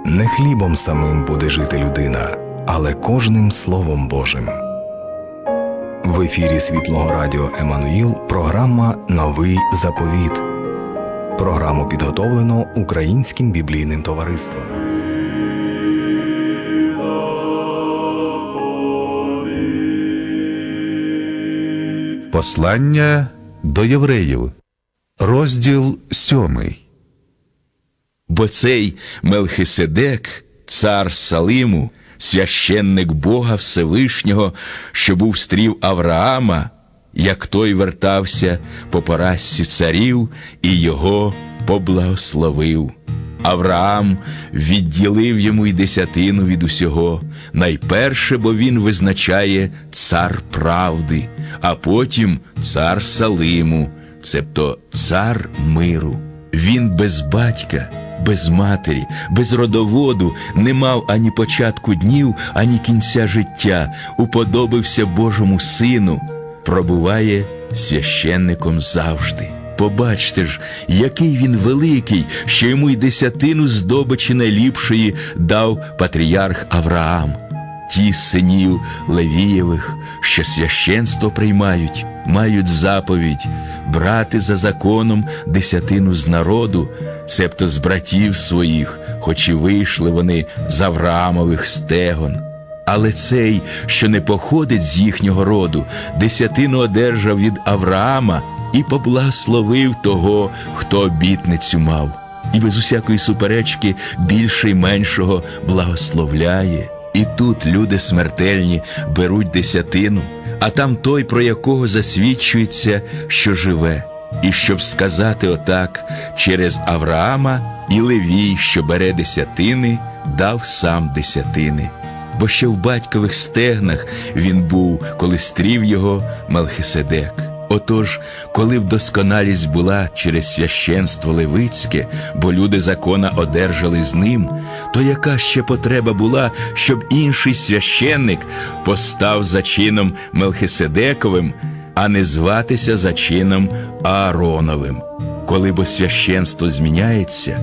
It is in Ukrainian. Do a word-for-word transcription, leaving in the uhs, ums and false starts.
Не хлібом самим буде жити людина, але кожним Словом Божим. В ефірі Світлого Радіо Еммануїл програма «Новий заповіт». Програму підготовлено Українським біблійним товариством. Послання до євреїв, розділ сьомий. Бо цей Мелхиседек, цар Салиму, священник Бога Всевишнього, що був стрів Авраама, як той вертався по поразці царів, і його поблагословив. Авраам відділив йому й десятину від усього, найперше, бо він визначає цар правди, а потім цар Салиму, цебто цар миру. Він без батька, без матері, без родоводу не мав ані початку днів, ані кінця життя, уподобився Божому Сину, пробуває священником завжди. Побачте ж, який він великий, що йому й десятину здобичі найліпшої дав патріарх Авраам. Ті з синів Левієвих, що священство приймають, мають заповідь брати за законом десятину з народу, себто з братів своїх, хоч і вийшли вони з Авраамових стегон. Але цей, що не походить з їхнього роду, десятину одержав від Авраама і поблагословив того, хто обітницю мав. І без усякої суперечки більше й меншого благословляє. І тут люди смертельні беруть десятину, а там той, про якого засвідчується, що живе. І щоб сказати отак, через Авраама і Левій, що бере десятини, дав сам десятини. Бо ще в батькових стегнах він був, коли стрів його Мелхиседек. Отож, коли б досконалість була через священство левицьке, бо люди закона одержали з ним, то яка ще потреба була, щоб інший священник постав за чином Мелхиседековим, а не зватися за чином Аароновим? Коли бо священство зміняється,